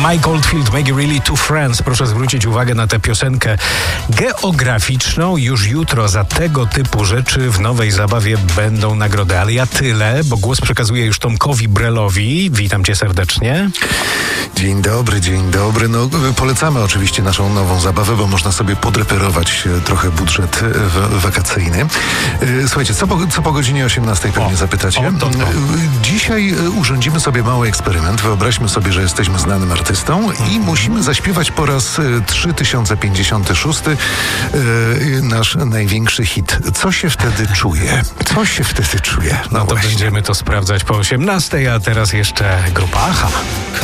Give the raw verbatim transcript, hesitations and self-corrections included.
Mike Oldfield, Make It Really Two Friends. Proszę zwrócić uwagę na tę piosenkę geograficzną. Już jutro za tego typu rzeczy w nowej zabawie będą nagrody. Ale ja tyle, bo głos przekazuję już Tomkowi Brelowi. Witam cię serdecznie. Dzień dobry, dzień dobry. No, polecamy oczywiście naszą nową zabawę, bo można sobie podreperować trochę budżet w- wakacyjny. Słuchajcie, co po, co po godzinie osiemnastej pewnie O, zapytacie. o, to, to. Dzisiaj urządzimy sobie mały eksperyment. Wyobraźmy sobie, że jesteśmy znanym artystą i musimy zaśpiewać po raz trzy tysiące pięćdziesiąty szósty yy, nasz największy hit. Co się wtedy czuje? Co się wtedy czuje? No, No to właśnie. będziemy to sprawdzać po osiemnastej, a teraz jeszcze grupa Aha.